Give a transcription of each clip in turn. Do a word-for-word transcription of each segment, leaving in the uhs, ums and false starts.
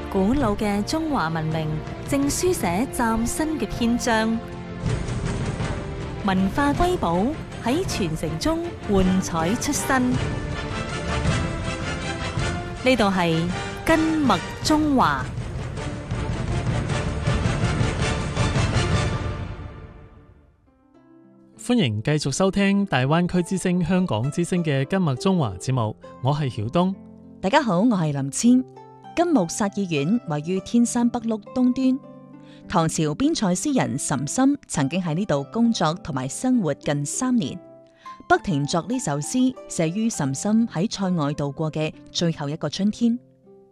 古老嘅中華文明正書寫嶄新嘅篇章，文化瑰寶喺傳承中喚彩出新。呢度係根脈中華。 歡迎繼續收聽大灣區之聲香港之聲嘅根脈中華節目，我係曉東。 大家好，我係林千。根目薩義縣位於天山北麓東端，唐朝邊塞詩人岑參曾經喺呢度工作同埋生活近三年。北亭作呢首詩寫於岑參喺塞外度過嘅最後一個春天。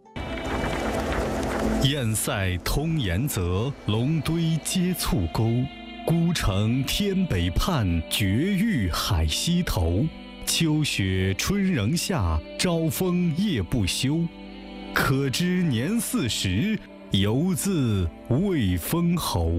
堰塞通鹽澤，隴堆接簇溝。孤城天北畔，絕域海西頭。秋雪春仍夏，朝風夜不休。可知年四十，猶自未封侯。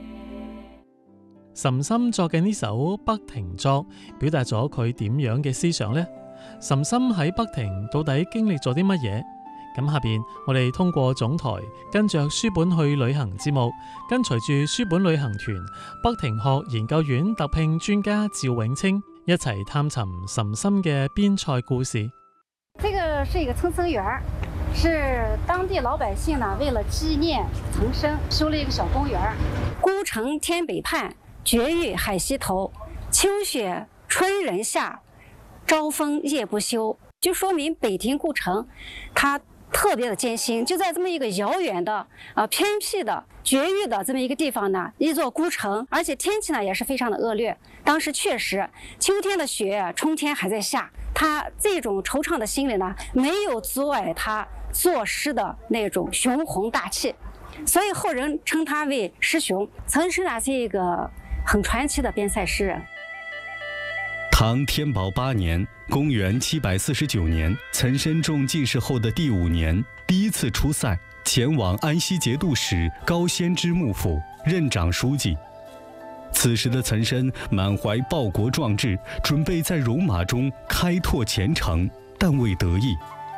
岑參作嘅呢首《北亭作》，表達咗佢點樣嘅思想呢？岑參喺北亭到底經歷咗啲乜嘢？咁下邊我哋通過總台跟着書本去旅行節目，跟隨住書本旅行團北亭學研究院特聘專家趙永清一齊探尋岑參嘅邊塞故事。 這個是一個岑參園，是當地老百姓呢為了紀念岑參修了一個小公園。孤城天北畔，絕域海西頭。秋雪春仍夏，朝風夜不休。就說明北亭故城，它特別的艱辛，就在這麼一個遙遠的、啊偏僻的、絕域的這麼一個地方呢，一座孤城，而且天氣呢也是非常的惡劣。當時確實，秋天的雪，春天還在下，他這種惆悵的心理呢，沒有阻礙他作詩的那種雄宏大氣，所以後人稱他為詩雄。岑參呢是一個很傳奇的邊塞詩人。 唐天寶八年，公元七百四十九年，岑參中進士後的第五年，第一次出塞，前往安西節度使高仙芝幕府任長書記。此時的岑參滿懷報國壯志，準備在戎馬中開拓前程，但未得意。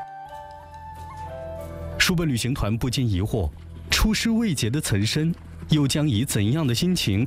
書本旅行團不禁疑惑：出師未捷的岑參，又將以怎樣的心情